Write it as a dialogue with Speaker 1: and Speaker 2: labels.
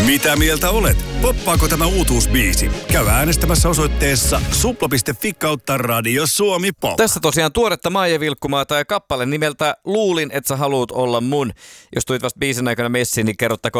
Speaker 1: Mitä mieltä olet? Poppaako tämä uutuusbiisi? Käy äänestämässä osoitteessa supla.fi/Radio Suomi Pop.
Speaker 2: Tässä tosiaan tuoretta Maija Vilkkumaata ja kappale nimeltä Luulin, että sä haluut olla mun. Jos tulit vasta biisin aikana messiin, niin kerrottakoon